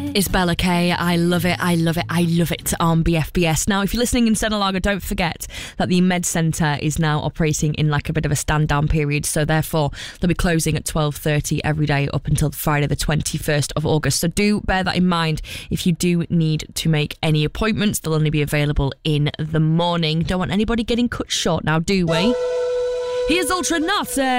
It's Bella K. I love it, I love it, I love it on BFBS. Now, if you're listening in Senalaga, don't forget that the Med Centre is now operating in like a bit of a stand-down period, so therefore they'll be closing at 12:30 every day up until Friday the 21st of August. So do bear that in mind if you do need to make any appointments. They'll only be available in the morning. Don't want anybody getting cut short now, do we? Here's Ultra Nazi.